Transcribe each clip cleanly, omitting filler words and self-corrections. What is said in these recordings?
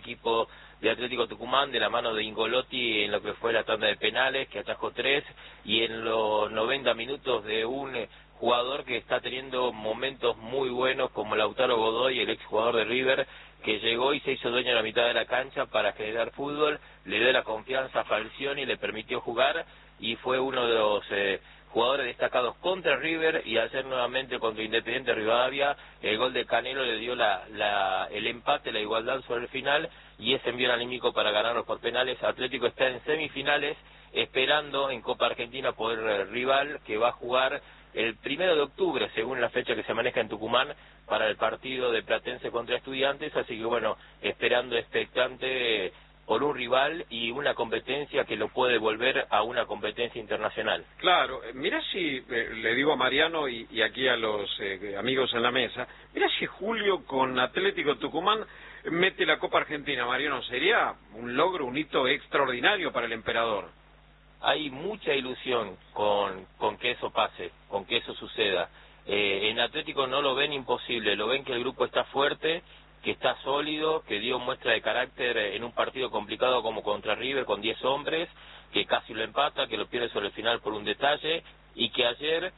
equipo de Atlético Tucumán de la mano de Ingolotti en lo que fue la tanda de penales, que atajó 3, y en los 90 minutos de un jugador que está teniendo momentos muy buenos como Lautaro Godoy, el exjugador de River, que llegó y se hizo dueño de la mitad de la cancha para generar fútbol, le dio la confianza a Falcioni, le permitió jugar y fue uno de los jugadores destacados contra River, y ayer nuevamente contra Independiente Rivadavia el gol de Canelo le dio el empate, la igualdad sobre el final, y ese envío anímico para ganarlos por penales. Atlético está en semifinales esperando en Copa Argentina por el rival que va a jugar el 1 de octubre, según la fecha que se maneja en Tucumán, para el partido de Platense contra Estudiantes, así que bueno, esperando expectante por un rival y una competencia que lo puede volver a una competencia internacional. Claro, mirá si, le digo a Mariano y aquí a los amigos en la mesa, mirá si Julio con Atlético Tucumán mete la Copa Argentina, Mariano, sería un logro, un hito extraordinario para el emperador. Hay mucha ilusión con que eso pase, con que eso suceda. En Atlético no lo ven imposible, lo ven que el grupo está fuerte, que está sólido, que dio muestra de carácter en un partido complicado como contra River con 10 hombres, que casi lo empata, que lo pierde sobre el final por un detalle, y que ayer,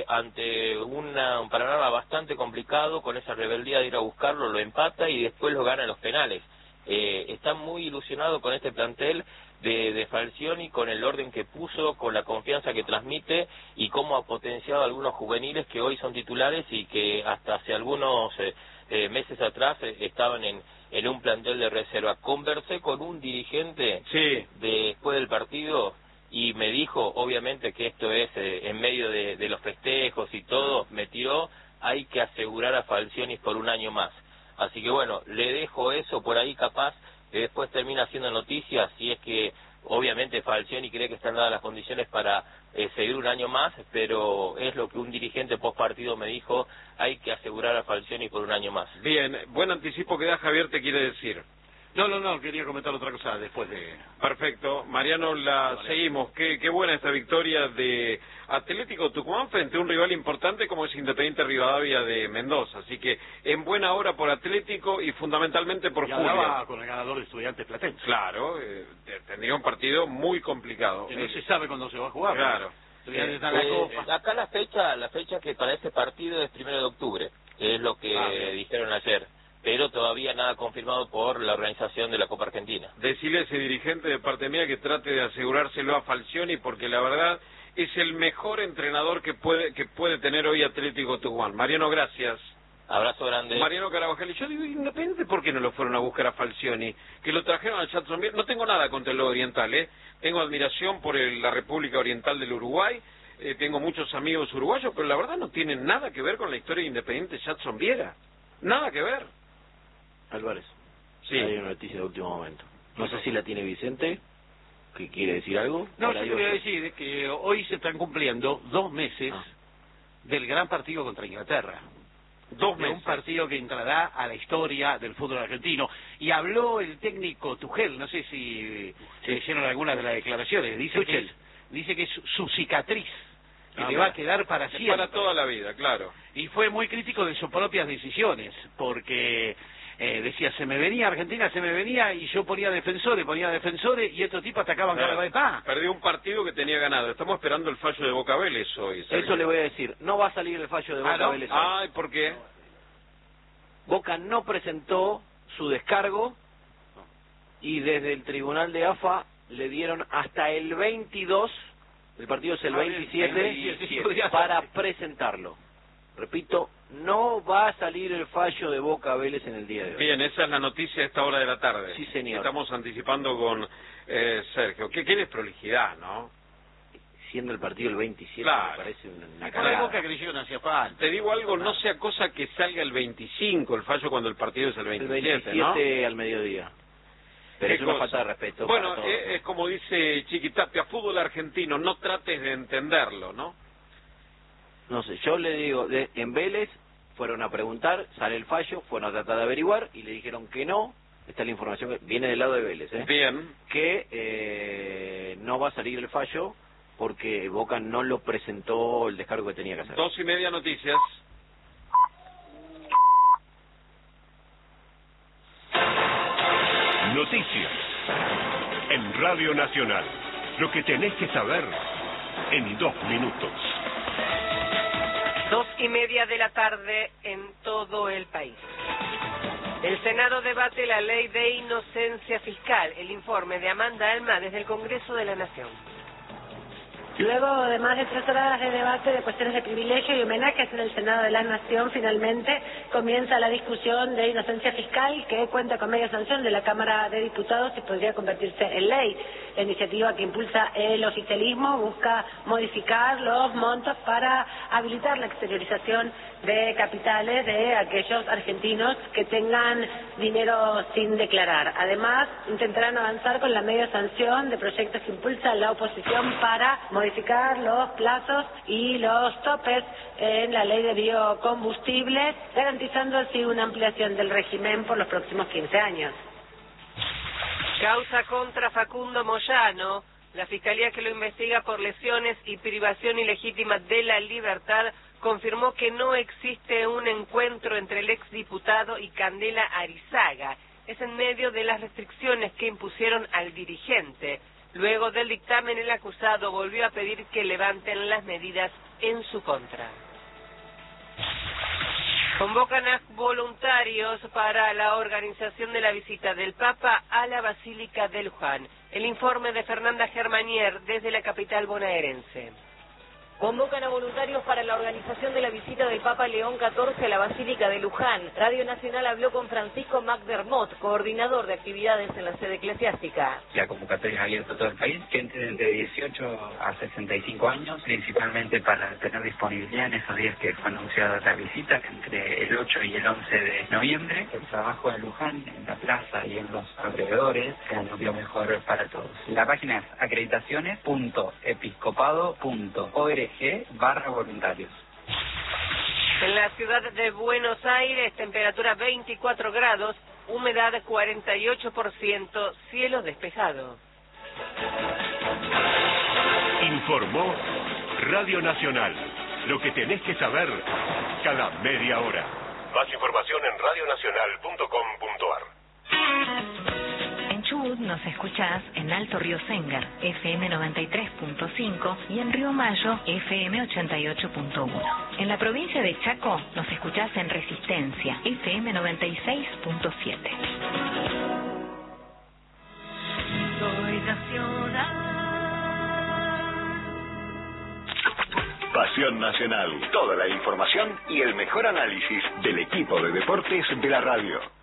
ante un panorama bastante complicado, con esa rebeldía de ir a buscarlo, lo empata y después lo gana en los penales. Está muy ilusionado con este plantel de Falcioni, con el orden que puso, con la confianza que transmite y cómo ha potenciado a algunos juveniles que hoy son titulares y que hasta hace algunos meses atrás estaban en un plantel de reserva. Conversé con un dirigente después del partido y me dijo, obviamente que esto es en medio de los festejos y todo, me tiró, hay que asegurar a Falcioni por un año más. Así que bueno, le dejo eso por ahí, capaz que después termina haciendo noticias, si es que obviamente Falcioni cree que están dadas las condiciones para seguir un año más, pero es lo que un dirigente post partido me dijo, hay que asegurar a Falcioni por un año más. Bien, buen anticipo que da Javier, te quiere decir. No, quería comentar otra cosa después de... Perfecto, Mariano, seguimos. Qué buena esta victoria de Atlético Tucumán frente a un rival importante como es Independiente Rivadavia de Mendoza, así que en buena hora por Atlético y fundamentalmente por Julio. Hablaba con el ganador de Estudiantes Platense. Claro, tendría un partido muy complicado. Que no se sabe cuándo se va a jugar. Claro. Acá la fecha que para este partido es 1 de octubre, que es lo que dijeron ayer, pero todavía nada confirmado por la organización de la Copa Argentina. Decirle a ese dirigente de parte mía que trate de asegurárselo a Falcioni, porque la verdad es el mejor entrenador que puede tener hoy Atlético Tucumán. Mariano, gracias. Abrazo grande. Mariano Carabajal, y yo digo, Independiente, ¿por qué no lo fueron a buscar a Falcioni? Que lo trajeron al Jacksonville. No tengo nada contra el oriental, tengo admiración por la República Oriental del Uruguay, tengo muchos amigos uruguayos, pero la verdad no tienen nada que ver con la historia de Independiente Jacksonville. Nada que ver. Álvarez, sí. Hay una noticia de último momento. No sé si la tiene Vicente, que quiere decir algo. No, yo quería decir que hoy se están cumpliendo 2 meses del gran partido contra Inglaterra. 2 meses. Un partido que entrará a la historia del fútbol argentino. Y habló el técnico Tuchel, no sé si leyeron algunas de las declaraciones. Dice que es su cicatriz, que le va a quedar para siempre. Para toda la vida, claro. Y fue muy crítico de sus propias decisiones, porque... decía, se me venía Argentina, y yo ponía defensores, y estos tipos atacaban cada vez más. Perdió un partido que tenía ganado. Estamos esperando el fallo de Boca Vélez hoy. Eso le voy a decir, no va a salir el fallo de Boca Vélez hoy. Ay, ¿por qué? Boca no presentó su descargo y desde el tribunal de AFA le dieron hasta el 22, el partido es el 27, para presentarlo. Repito, no va a salir el fallo de Boca Vélez en el día de hoy. Bien, esa es la noticia a esta hora de la tarde. Sí, señor. Estamos anticipando con Sergio. ¿Qué desprolijidad, no? Siendo el partido el 27, claro. Me parece una Cada cagada. Boca creyó no hacía falta. Te digo algo, no sea cosa que salga el 25 el fallo cuando el partido es el 27, el 27 al mediodía. Pero es una falta de respeto. Bueno, es como dice Chiquitapia, fútbol argentino, no trates de entenderlo, ¿no? No sé, yo le digo, en Vélez fueron a preguntar, sale el fallo, fueron a tratar de averiguar y le dijeron que no. Esta es la información que viene del lado de Vélez, Bien. Que no va a salir el fallo porque Boca no lo presentó el descargo que tenía que hacer. 2:30 noticias. Noticias. En Radio Nacional. Lo que tenés que saber en 2 minutos. 2:30 de la tarde en todo el país. El Senado debate la ley de inocencia fiscal. El informe de Amanda Alma desde el Congreso de la Nación. Luego de más de 3 horas de debate de cuestiones de privilegio y homenajes en el Senado de la Nación, finalmente comienza la discusión de inocencia fiscal que cuenta con media sanción de la Cámara de Diputados y podría convertirse en ley. La iniciativa que impulsa el oficialismo busca modificar los montos para habilitar la exteriorización de capitales de aquellos argentinos que tengan dinero sin declarar. Además, intentarán avanzar con la media sanción de proyectos que impulsa la oposición para modificar los plazos y los topes en la ley de biocombustibles, garantizando así una ampliación del régimen por los próximos 15 años. Causa contra Facundo Moyano. La Fiscalía, que lo investiga por lesiones y privación ilegítima de la libertad, confirmó que no existe un encuentro entre el exdiputado y Candela Arizaga. Es en medio de las restricciones que impusieron al dirigente. Luego del dictamen, el acusado volvió a pedir que levanten las medidas en su contra. Convocan a voluntarios para la organización de la visita del Papa a la Basílica de Luján. El informe de Fernanda Germanier desde la capital bonaerense. Convocan a voluntarios para la organización de la visita del Papa León XIV a la Basílica de Luján. Radio Nacional habló con Francisco McDermott, coordinador de actividades en la sede eclesiástica. La convocatoria es abierta a todo el país, gente de entre 18 a 65 años, principalmente para tener disponibilidad en esos días que fue anunciada la visita, entre el 8 y el 11 de noviembre. El trabajo en Luján, en la plaza y en los alrededores, sea lo mejor para todos. La página es acreditaciones.episcopado.org/voluntarios. En la ciudad de Buenos Aires, temperatura 24 grados, humedad 48%, cielo despejado. Informó Radio Nacional. Lo que tenés que saber cada media hora. Más información en radionacional.com.ar. En Chubut nos escuchás en Alto Río Sengar, FM 93.5 y en Río Mayo, FM 88.1. En la provincia de Chaco nos escuchás en Resistencia, FM 96.7. Soy nacional. Pasión Nacional. Toda la información y el mejor análisis del equipo de deportes de la radio.